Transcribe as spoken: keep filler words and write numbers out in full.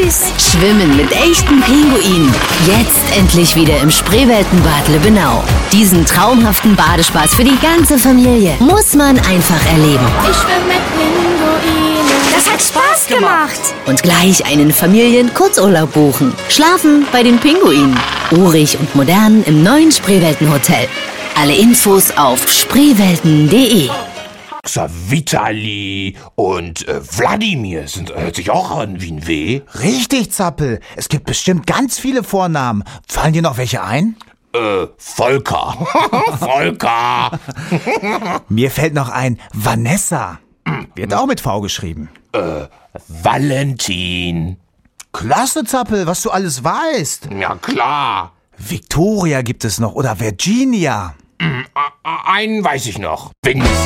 süß. Schwimmen mit echten Pinguinen. Jetzt endlich wieder im Spreeweltenbad Lübbenau. Diesen traumhaften Badespaß für die ganze Familie muss man einfach erleben. Ich schwimme mit Pinguinen. Das hat Spaß gemacht. Und gleich einen Familien-Kurzurlaub buchen. Schlafen bei den Pinguinen. Urig und modern im neuen Spreeweltenhotel. Alle Infos auf spreewelten punkt de. Vitali und äh, Wladimir sind, hört sich auch an wie ein W. Richtig, Zappel. Es gibt bestimmt ganz viele Vornamen. Fallen dir noch welche ein? Äh, Volker. Volker. Mir fällt noch ein Vanessa. Wird auch mit V geschrieben. Äh, Valentin. Klasse, Zappel, was du alles weißt. Ja, klar. Victoria gibt es noch oder Virginia. Einen weiß ich noch. Vincent.